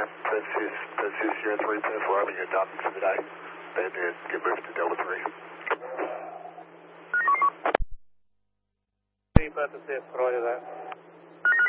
Princess Sierra 3, Pinnacle Army, you're done for the day. Then get moved to Delta 3. Princess, roger that.